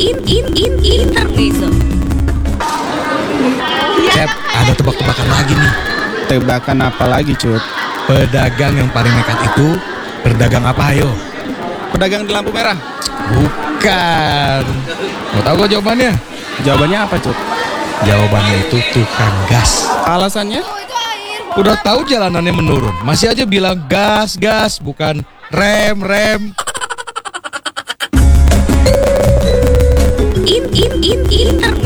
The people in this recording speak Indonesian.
Intermezzo. Cep, ada tebak-tebakan lagi nih. Tebakan apa lagi, Cut? Pedagang yang paling nekat itu berdagang apa, ayo? Pedagang di lampu merah. Bukan. Mau tahu gak jawabannya? Jawabannya apa, Cut? Jawabannya itu tukang gas. Alasannya? Udah tahu jalanannya menurun, masih aja bilang gas, gas, bukan rem, rem. Intermezzo.